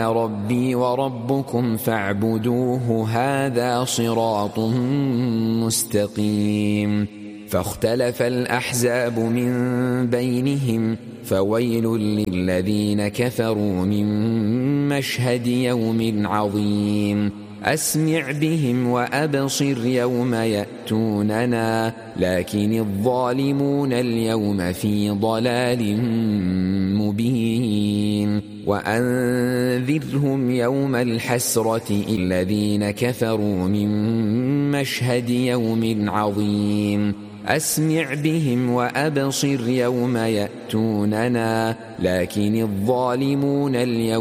ربي وربكم فاعبدوه هذا صراط مستقيم. فاختلف الأحزاب من بينهم فويل للذين كفروا من مشهد يوم عظيم. أسمع بهم وأبصر يوم يأتوننا لكن الظالمون اليوم في ضلال مبين. وأنذرهم يوم الحسرة الذين كفروا من مشهد يوم عظيم. أسمع بهم وأبصر يوم يأتوننا لكن الظالمون اليوم